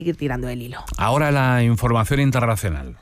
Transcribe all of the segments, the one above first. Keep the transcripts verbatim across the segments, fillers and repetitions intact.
seguir tirando el hilo. Ahora la información internacional.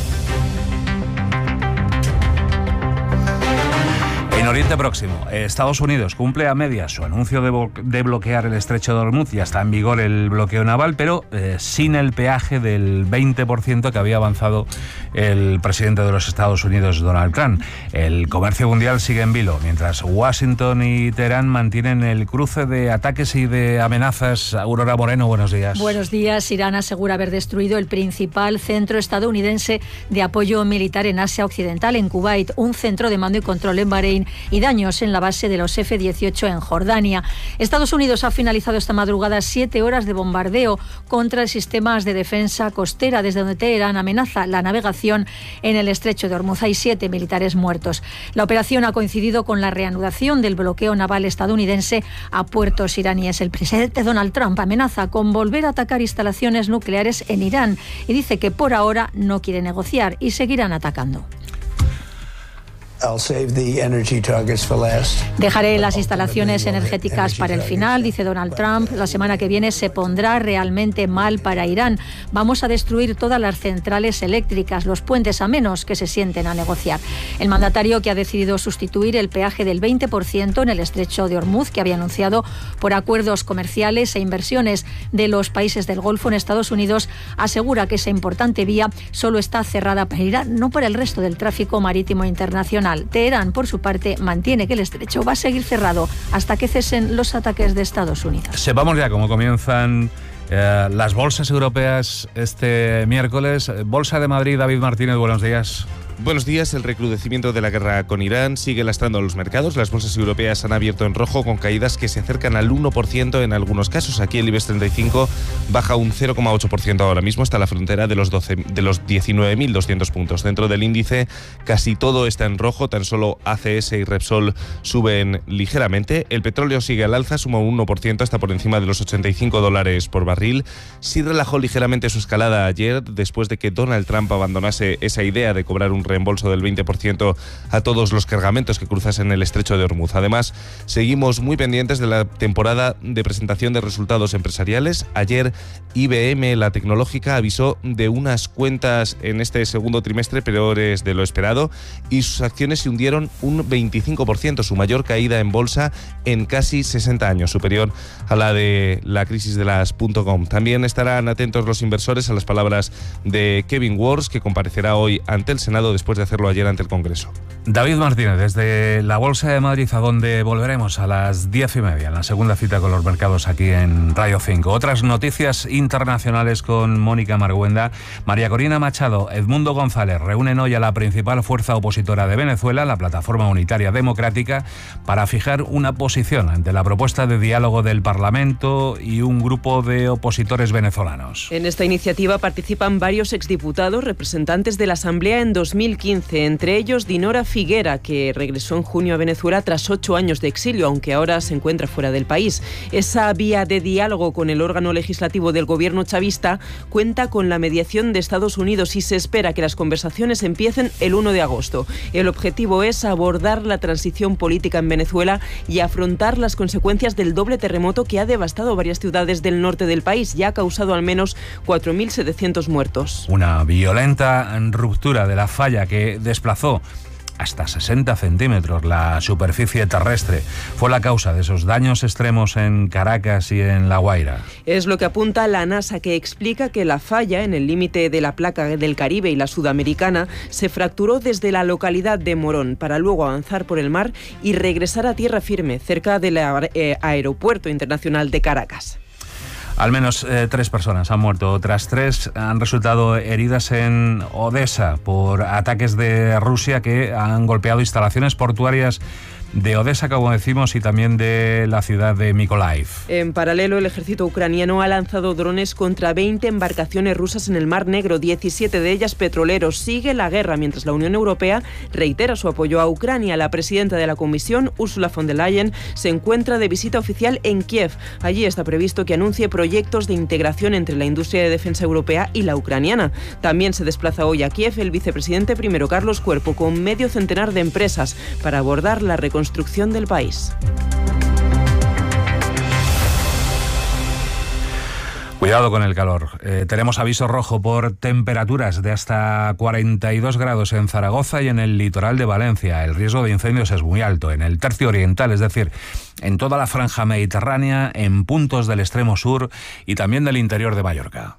En Oriente Próximo, Estados Unidos cumple a medias su anuncio de, bo- de bloquear el estrecho de Hormuz. Ya está en vigor el bloqueo naval, pero eh, sin el peaje del veinte por ciento que había avanzado el presidente de los Estados Unidos, Donald Trump. El comercio mundial sigue en vilo, mientras Washington y Teherán mantienen el cruce de ataques y de amenazas. Aurora Moreno, buenos días. Buenos días. Irán asegura haber destruido el principal centro estadounidense de apoyo militar en Asia Occidental, en Kuwait, un centro de mando y control en Bahrein y daños en la base de los F dieciocho en Jordania. Estados Unidos ha finalizado esta madrugada siete horas de bombardeo contra sistemas de defensa costera, desde donde Teherán amenaza la navegación en el estrecho de Hormuz. Hay siete militares muertos. La operación ha coincidido con la reanudación del bloqueo naval estadounidense a puertos iraníes. El presidente Donald Trump amenaza con volver a atacar instalaciones nucleares en Irán y dice que por ahora no quiere negociar y seguirán atacando. Dejaré las instalaciones energéticas para el final, dice Donald Trump. La semana que viene se pondrá realmente mal para Irán. Vamos a destruir todas las centrales eléctricas, los puentes, a menos que se sienten a negociar. El mandatario, que ha decidido sustituir el peaje del veinte por ciento en el estrecho de Hormuz, que había anunciado por acuerdos comerciales e inversiones de los países del Golfo en Estados Unidos, asegura que esa importante vía solo está cerrada para Irán, no para el resto del tráfico marítimo internacional. Teherán, por su parte, mantiene que el estrecho va a seguir cerrado hasta que cesen los ataques de Estados Unidos. Sepamos ya cómo comienzan eh, las bolsas europeas este miércoles. Bolsa de Madrid, David Martínez, buenos días. Buenos días. El recrudecimiento de la guerra con Irán sigue lastrando a los mercados. Las bolsas europeas han abierto en rojo con caídas que se acercan al uno por ciento en algunos casos. Aquí el IBEX treinta y cinco baja un cero coma ocho por ciento ahora mismo, hasta la frontera de los, doce, de los diecinueve mil doscientos puntos. Dentro del índice casi todo está en rojo, tan solo A C S y Repsol suben ligeramente. El petróleo sigue al alza, suma un uno por ciento hasta por encima de los ochenta y cinco dólares por barril. Sí relajó ligeramente su escalada ayer, después de que Donald Trump abandonase esa idea de cobrar un reembolso del veinte por ciento a todos los cargamentos que cruzasen el estrecho de Hormuz. Además, seguimos muy pendientes de la temporada de presentación de resultados empresariales. Ayer I B M, la tecnológica, avisó de unas cuentas en este segundo trimestre peores de lo esperado y sus acciones se hundieron un veinticinco por ciento, su mayor caída en bolsa en casi sesenta años, superior a la de la crisis de las .com. También estarán atentos los inversores a las palabras de Kevin Warsh, que comparecerá hoy ante el Senado después de hacerlo ayer ante el Congreso. David Martínez, desde la Bolsa de Madrid, a donde volveremos a las diez y media, en la segunda cita con los mercados aquí en Radio cinco. Otras noticias internacionales con Mónica Marguenda. María Corina Machado, Edmundo González reúnen hoy a la principal fuerza opositora de Venezuela, la Plataforma Unitaria Democrática, para fijar una posición ante la propuesta de diálogo del Parlamento y un grupo de opositores venezolanos. En esta iniciativa participan varios exdiputados, representantes de la Asamblea en dos mil quince, entre ellos Dinora Figuera, que regresó en junio a Venezuela tras ocho años de exilio, aunque ahora se encuentra fuera del país. Esa vía de diálogo con el órgano legislativo del gobierno chavista cuenta con la mediación de Estados Unidos y se espera que las conversaciones empiecen el uno de agosto. El objetivo es abordar la transición política en Venezuela y afrontar las consecuencias del doble terremoto que ha devastado varias ciudades del norte del país y ha causado al menos cuatro mil setecientos muertos. Una violenta ruptura de la falla que desplazó hasta sesenta centímetros la superficie terrestre fue la causa de esos daños extremos en Caracas y en La Guaira. Es lo que apunta la NASA, que explica que la falla en el límite de la placa del Caribe y la Sudamericana se fracturó desde la localidad de Morón para luego avanzar por el mar y regresar a tierra firme cerca del eh, aeropuerto internacional de Caracas. Al menos eh, tres personas han muerto, otras tres han resultado heridas en Odessa por ataques de Rusia que han golpeado instalaciones portuarias de Odessa, como decimos, y también de la ciudad de Mykolaiv. En paralelo, el ejército ucraniano ha lanzado drones contra veinte embarcaciones rusas en el Mar Negro, diecisiete de ellas petroleros. Sigue la guerra mientras la Unión Europea reitera su apoyo a Ucrania. La presidenta de la Comisión, Ursula von der Leyen, se encuentra de visita oficial en Kiev. Allí está previsto que anuncie proyectos de integración entre la industria de defensa europea y la ucraniana. También se desplaza hoy a Kiev el vicepresidente primero Carlos Cuerpo con medio centenar de empresas para abordar la reconstrucción construcción del país. Cuidado con el calor. Eh, tenemos aviso rojo por temperaturas de hasta cuarenta y dos grados en Zaragoza y en el litoral de Valencia. El riesgo de incendios es muy alto. En el tercio oriental, es decir, en toda la franja mediterránea, en puntos del extremo sur y también del interior de Mallorca.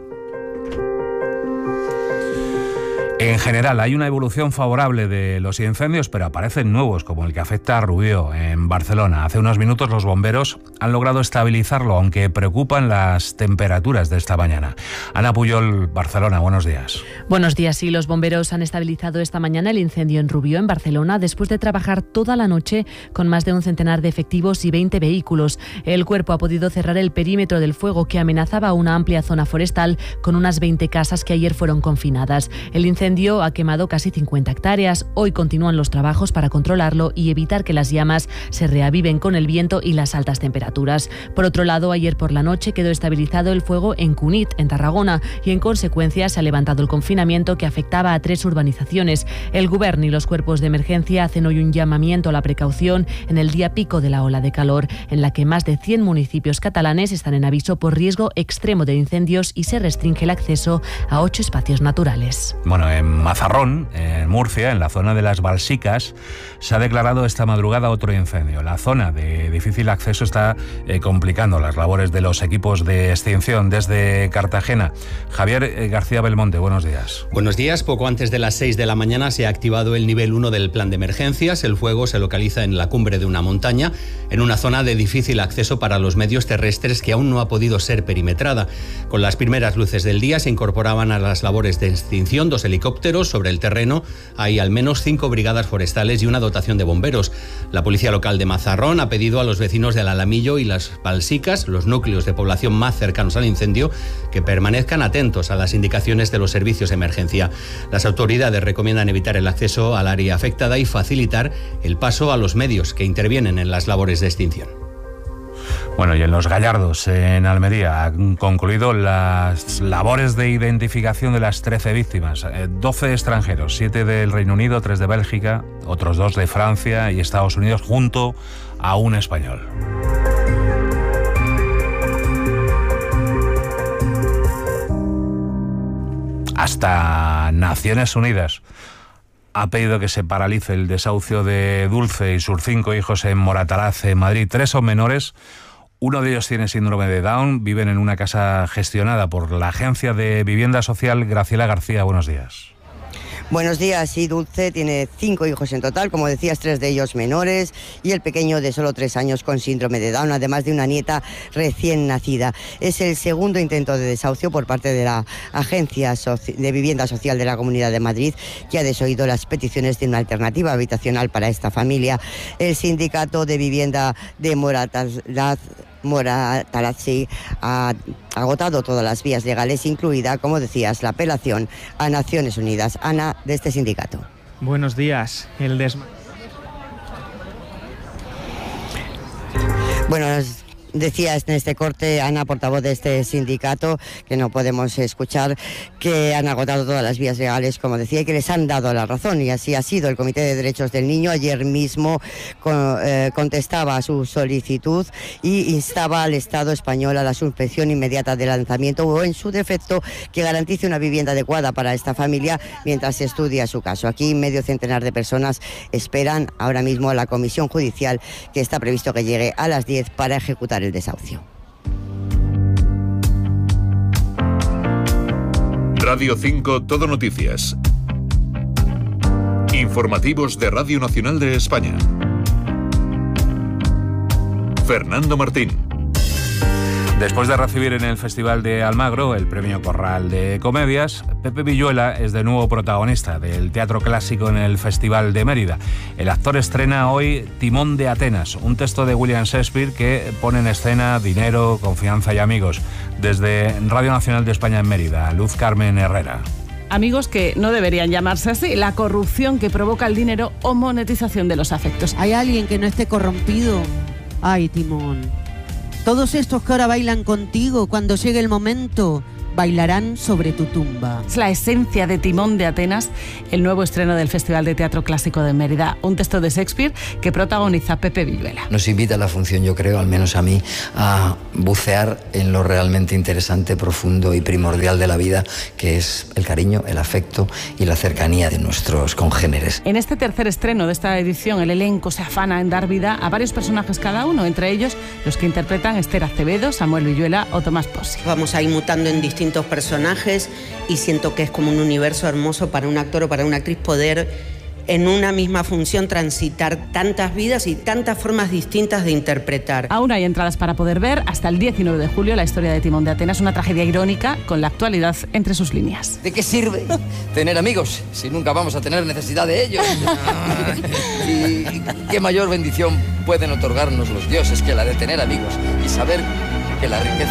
En general hay una evolución favorable de los incendios, pero aparecen nuevos, como el que afecta a Rubió, en Barcelona. Hace unos minutos los bomberos han logrado estabilizarlo, aunque preocupan las temperaturas de esta mañana. Ana Puyol, Barcelona, buenos días. Buenos días, sí, los bomberos han estabilizado esta mañana el incendio en Rubió, en Barcelona, después de trabajar toda la noche con más de un centenar de efectivos y veinte vehículos. El cuerpo ha podido cerrar el perímetro del fuego que amenazaba una amplia zona forestal con unas veinte casas que ayer fueron confinadas. El incendio ha quemado casi cincuenta hectáreas. Hoy continúan los trabajos para controlarlo y evitar que las llamas se reaviven con el viento y las altas temperaturas. Por otro lado, ayer por la noche quedó estabilizado el fuego en Cunit, en Tarragona, y en consecuencia se ha levantado el confinamiento que afectaba a tres urbanizaciones. El Govern y los cuerpos de emergencia hacen hoy un llamamiento a la precaución en el día pico de la ola de calor, en la que más de cien municipios catalanes están en aviso por riesgo extremo de incendios y se restringe el acceso a ocho espacios naturales. Bueno, en Mazarrón, en Murcia, en la zona de las Balsicas, se ha declarado esta madrugada otro incendio. La zona de difícil acceso está eh, complicando las labores de los equipos de extinción. Desde Cartagena, Javier eh, García Belmonte, buenos días. Buenos días. Poco antes de las seis de la mañana se ha activado el nivel uno del plan de emergencias. El fuego se localiza en la cumbre de una montaña, en una zona de difícil acceso para los medios terrestres que aún no ha podido ser perimetrada. Con las primeras luces del día se incorporaban a las labores de extinción dos helicópteros. Sobre el terreno hay al menos cinco brigadas forestales y una dotación de bomberos. La policía local de Mazarrón ha pedido a los vecinos del Alamillo y las Balsicas, los núcleos de población más cercanos al incendio, que permanezcan atentos a las indicaciones de los servicios de emergencia. Las autoridades recomiendan evitar el acceso al área afectada y facilitar el paso a los medios que intervienen en las labores de extinción. Bueno, y en Los Gallardos, en Almería, han concluido las labores de identificación de las trece víctimas. doce extranjeros, siete del Reino Unido, tres de Bélgica, otros dos de Francia y Estados Unidos, junto a un español. Hasta Naciones Unidas ha pedido que se paralice el desahucio de Dulce y sus cinco hijos en Moratalaz, en Madrid. Tres son menores. Uno de ellos tiene síndrome de Down, viven en una casa gestionada por la Agencia de Vivienda Social. Graciela García, buenos días. Buenos días, sí, Dulce tiene cinco hijos en total, como decías, tres de ellos menores y el pequeño de solo tres años con síndrome de Down, además de una nieta recién nacida. Es el segundo intento de desahucio por parte de la Agencia de Vivienda Social de la Comunidad de Madrid, que ha desoído las peticiones de una alternativa habitacional para esta familia. El Sindicato de Vivienda de Moratalaz Moratalaz ha agotado todas las vías legales, incluida, como decías, la apelación a Naciones Unidas. Ana, de este sindicato. Buenos días. El desma... Bueno, decías en este corte, Ana, portavoz de este sindicato, que no podemos escuchar, que han agotado todas las vías legales, como decía, y que les han dado la razón, y así ha sido. El Comité de Derechos del Niño ayer mismo con, eh, contestaba a su solicitud y instaba al Estado español a la suspensión inmediata del lanzamiento o, en su defecto, que garantice una vivienda adecuada para esta familia mientras se estudia su caso. Aquí medio centenar de personas esperan ahora mismo a la comisión judicial, que está previsto que llegue a las diez para ejecutar el desahucio. Radio cinco Todo Noticias. Informativos de Radio Nacional de España. Fernando Martín. Después de recibir en el Festival de Almagro el premio Corral de Comedias, Pepe Villuela es de nuevo protagonista del teatro clásico en el Festival de Mérida. El actor estrena hoy Timón de Atenas, un texto de William Shakespeare que pone en escena dinero, confianza y amigos. Desde Radio Nacional de España en Mérida, Luz Carmen Herrera. Amigos que no deberían llamarse así, la corrupción que provoca el dinero o monetización de los afectos. ¿Hay alguien que no esté corrompido? Ay, Timón. Todos estos que ahora bailan contigo, cuando llegue el momento, bailarán sobre tu tumba. Es la esencia de Timón de Atenas, el nuevo estreno del Festival de Teatro Clásico de Mérida. Un texto de Shakespeare que protagoniza Pepe Villuela. Nos invita a la función, yo creo, al menos a mí, a bucear en lo realmente interesante, profundo y primordial de la vida, que es el cariño, el afecto y la cercanía de nuestros congéneres. En este tercer estreno de esta edición, el elenco se afana en dar vida a varios personajes cada uno, entre ellos los que interpretan Esther Acevedo, Samuel Villuela o Tomás Pozzi. Vamos a ir mutando en distintos personajes y siento que es como un universo hermoso para un actor o para una actriz poder en una misma función transitar tantas vidas y tantas formas distintas de interpretar. Aún hay entradas para poder ver hasta el diecinueve de julio la historia de Timón de Atenas, una tragedia irónica con la actualidad entre sus líneas. ¿De qué sirve tener amigos si nunca vamos a tener necesidad de ellos? ¿Y qué mayor bendición pueden otorgarnos los dioses que la de tener amigos y saber que la riqueza